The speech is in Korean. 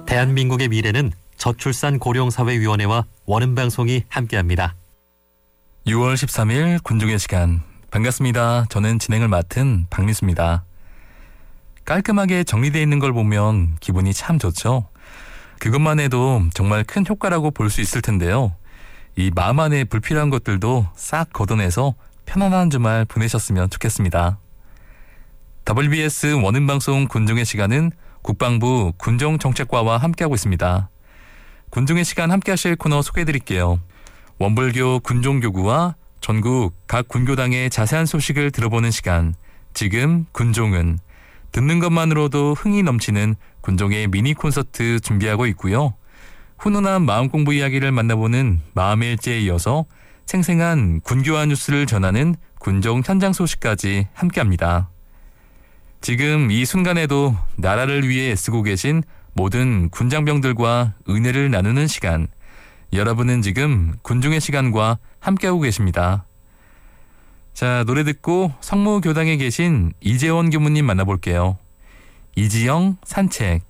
대한민국의 미래는 저출산 고령사회위원회와 원음방송이 함께합니다. 6월 13일 군중의 시간, 반갑습니다. 저는 진행을 맡은 박민수입니다. 깔끔하게 정리되어 있는 걸 보면 기분이 참 좋죠. 그것만 해도 정말 큰 효과라고 볼 수 있을 텐데요. 이 마음 안에 불필요한 것들도 싹 걷어내서 편안한 주말 보내셨으면 좋겠습니다. WBS 원음방송 군중의 시간은 국방부 군정정책과와 함께하고 있습니다. 군중의 시간 함께하실 코너 소개해드릴게요. 원불교 군종교구와 전국 각 군교당의 자세한 소식을 들어보는 시간, 지금 군종은 듣는 것만으로도 흥이 넘치는 군종의 미니 콘서트 준비하고 있고요. 훈훈한 마음공부 이야기를 만나보는 마음의 일지에 이어서 생생한 군교화 뉴스를 전하는 군종 현장 소식까지 함께합니다. 지금 이 순간에도 나라를 위해 애쓰고 계신 모든 군장병들과 은혜를 나누는 시간, 여러분은 지금 군중의 시간과 함께하고 계십니다. 자, 노래 듣고 성무교당에 계신 이재원 교무님 만나볼게요. 이지영 산책.